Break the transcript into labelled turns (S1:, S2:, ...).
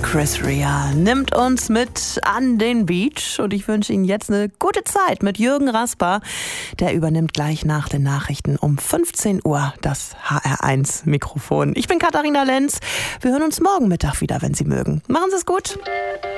S1: Chris Rea nimmt uns mit an den Beach und ich wünsche Ihnen jetzt eine gute Zeit mit Jürgen Rasper. Der übernimmt gleich nach den Nachrichten um 15 Uhr das HR1-Mikrofon. Ich bin Katharina Lenz. Wir hören uns morgen Mittag wieder, wenn Sie mögen. Machen Sie es gut.